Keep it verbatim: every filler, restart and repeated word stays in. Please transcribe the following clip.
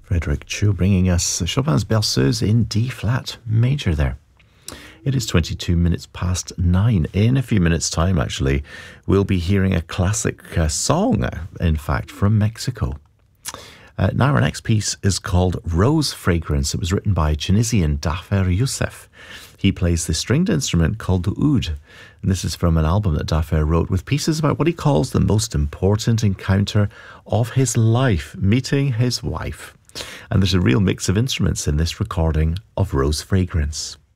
Frédéric Chou bringing us Chopin's Berceuse in D flat major there. It is twenty-two minutes past nine. In a few minutes' time, actually, we'll be hearing a classic uh, song, in fact, from Mexico. Uh, now our next piece is called Rose Fragrance. It was written by Tunisian Dafer Youssef. He plays the stringed instrument called the oud. And this is from an album that Dafer wrote with pieces about what he calls the most important encounter of his life, meeting his wife. And there's a real mix of instruments in this recording of Rose Fragrance.